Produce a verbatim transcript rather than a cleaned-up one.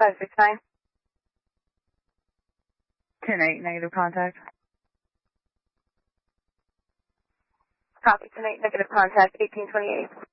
five six nine. ten eight, negative contact. Copy, ten eight, negative contact, eighteen twenty-eight.